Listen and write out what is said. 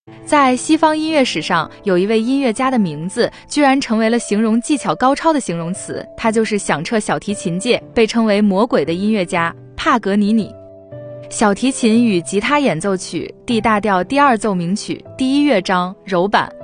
在西方音乐史上，有一位音乐家的名字居然成为了形容技巧高超的形容词，他就是响彻小提琴界，被称为魔鬼的音乐家帕格尼尼。小提琴与吉他演奏曲 D 大调第二奏鸣曲第一乐章柔板